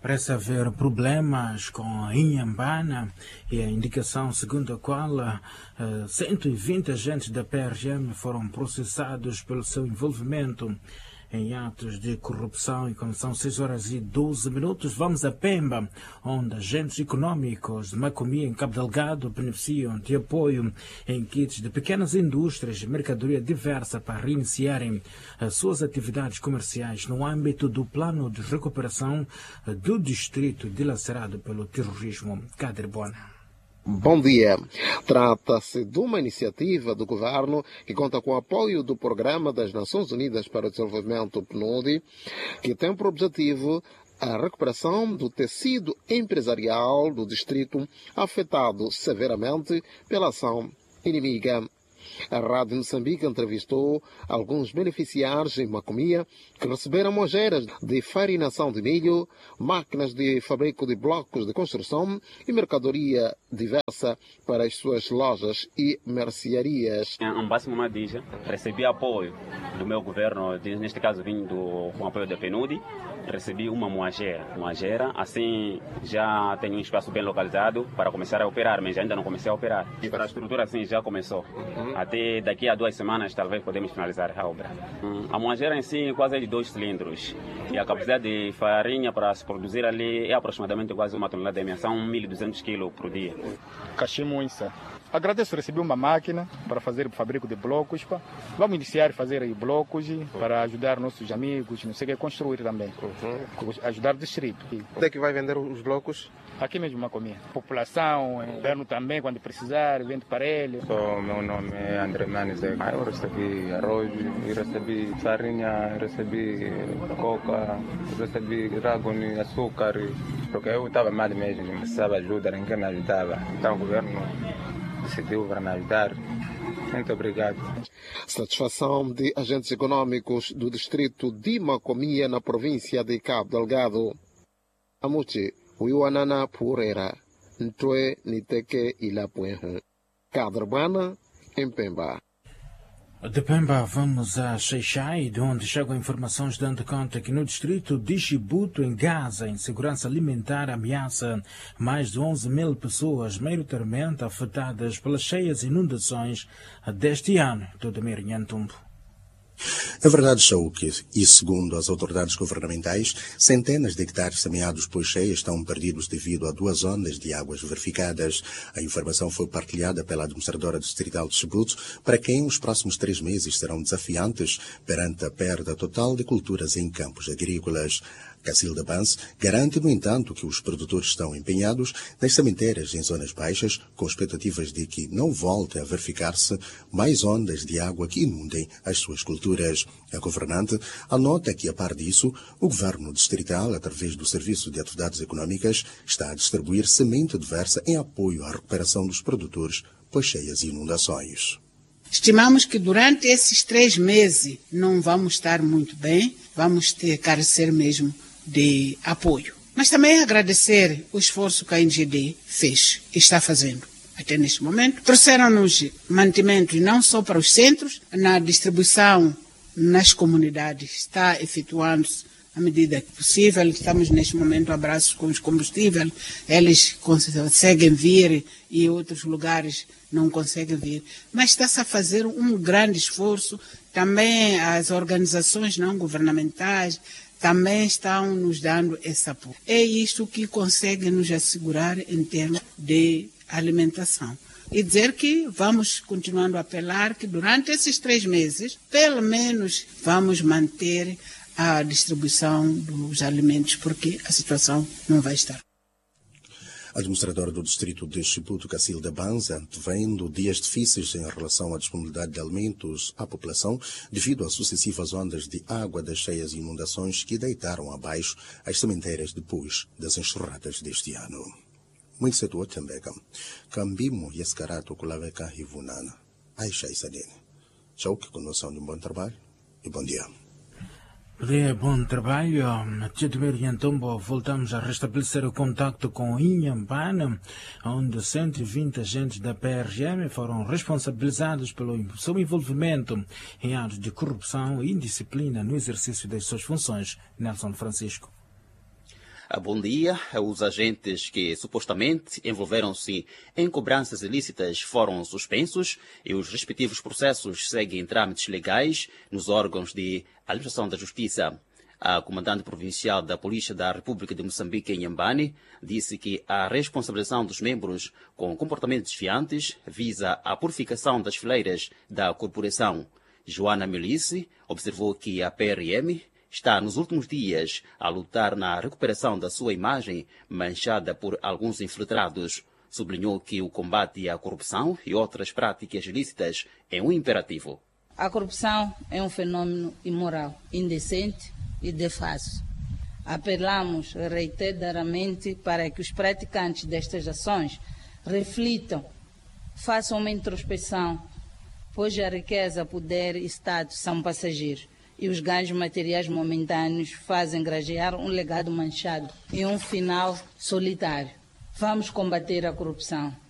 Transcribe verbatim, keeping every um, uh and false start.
Parece haver problemas com a Inhambana e a indicação segundo a qual uh, cento e vinte agentes da P R M foram processados pelo seu envolvimento em atos de corrupção. E quando são seis horas e doze minutos, vamos a Pemba, onde agentes econômicos de Macomia, em Cabo Delgado, beneficiam de apoio em kits de pequenas indústrias e mercadoria diversa para reiniciarem as suas atividades comerciais no âmbito do plano de recuperação do distrito dilacerado pelo terrorismo. Kader Bona. Bom dia. Trata-se de uma iniciativa do governo que conta com o apoio do Programa das Nações Unidas para o Desenvolvimento, P N U D, que tem por objetivo a recuperação do tecido empresarial do distrito afetado severamente pela ação inimiga. A Rádio Moçambique entrevistou alguns beneficiários em Macomia que receberam mojeiras de farinação de milho, máquinas de fabrico de blocos de construção e mercadoria diversa para as suas lojas e mercearias. Em Bássimo Madija, recebi apoio do meu governo, neste caso vindo com apoio da P N U D. Recebi uma moageira, moageira, assim já tenho um espaço bem localizado para começar a operar, mas ainda não comecei a operar. A infraestrutura assim já começou. Uhum. Até daqui a duas semanas talvez podemos finalizar a obra. Hum, a moageira em si quase é de dois cilindros e a capacidade de farinha para se produzir ali é aproximadamente quase uma tonelada de meia, são mil e duzentos quilos por dia. Cachimbo Insa. Agradeço, recebi uma máquina para fazer o fabrico de blocos. Pá. Vamos iniciar a fazer aí blocos para ajudar nossos amigos, não sei o que, construir também. Uhum. Ajudar o distrito. Onde é que vai vender os blocos? Aqui mesmo, Macomia. População, inverno também, quando precisar, vende para ele. So, meu nome é André Manizek. Eu recebi arroz, eu recebi farinha, eu recebi coca, eu recebi dragon, açúcar. Porque eu estava mal mesmo, precisava ajuda, ninguém me ajudava. Então o governo decidiu para me ajudar. Muito obrigado. Satisfação de agentes econômicos do distrito de Macomia, na província de Cabo Delgado. Amuchi, Wiwanana Purera, Ntwe Niteke Ilapuehu. Caderbana, em Pemba. De Pemba vamos a Xai-Xai, de onde chegam informações dando conta que no distrito de Chibuto, em Gaza, a insegurança alimentar ameaça mais de onze mil pessoas, maioritariamente afetadas pelas cheias inundações deste ano. Tudo Mirinhantumbo. É verdade, Chauque, e segundo as autoridades governamentais, centenas de hectares semeados por cheias estão perdidos devido a duas ondas de águas verificadas. A informação foi partilhada pela administradora distrital de Chibuto, para quem os próximos três meses serão desafiantes perante a perda total de culturas em campos agrícolas. Cacilda Bans garante, no entanto, que os produtores estão empenhados nas sementeiras em zonas baixas, com expectativas de que não volte a verificar-se mais ondas de água que inundem as suas culturas. A governante anota que, a par disso, o governo distrital, através do Serviço de Atividades Econômicas, está a distribuir semente diversa em apoio à recuperação dos produtores por cheias e inundações. Estimamos que durante esses três meses não vamos estar muito bem, vamos ter carecer mesmo de apoio. Mas também agradecer o esforço que a N G D fez e está fazendo até neste momento. Trouxeram-nos mantimento não só para os centros, na distribuição nas comunidades está efetuando-se à medida que possível. Estamos neste momento abraços com os combustíveis, eles conseguem vir e outros lugares não conseguem vir. Mas está-se a fazer um grande esforço, também as organizações não governamentais também estão nos dando esse apoio. É isto que consegue nos assegurar em termos de alimentação. E dizer que vamos continuando a apelar que durante esses três meses, pelo menos, vamos manter a distribuição dos alimentos, porque a situação não vai estar. A administradora do distrito de Chibuto, Cacilda Bans, antevendo dias difíceis em relação à disponibilidade de alimentos à população devido às sucessivas ondas de água das cheias e inundações que deitaram abaixo as sementeiras depois das enxurradas deste ano. Muito cedo também, cambimo e esse carato que lá vai cá rivunana. Aisha Isadene. Tchau, que conosco de um bom trabalho e bom dia. É bom trabalho. Então, voltamos a restabelecer o contacto com Inhambana, onde cento e vinte agentes da P R M foram responsabilizados pelo seu envolvimento em atos de corrupção e indisciplina no exercício das suas funções. Nelson Francisco. Bom dia. Os agentes que supostamente envolveram-se em cobranças ilícitas foram suspensos e os respectivos processos seguem trâmites legais nos órgãos de administração da justiça. A comandante provincial da Polícia da República de Moçambique, em Inhambane, disse que a responsabilização dos membros com comportamentos desviantes visa a purificação das fileiras da corporação. Joana Melice observou que a P R M está nos últimos dias a lutar na recuperação da sua imagem manchada por alguns infiltrados. Sublinhou que o combate à corrupção e outras práticas ilícitas é um imperativo. A corrupção é um fenômeno imoral, indecente e desfácil. Apelamos reiteradamente para que os praticantes destas ações reflitam, façam uma introspecção, pois a riqueza, poder e status são passageiros e os ganhos materiais momentâneos fazem grajear um legado manchado e um final solitário. Vamos combater a corrupção.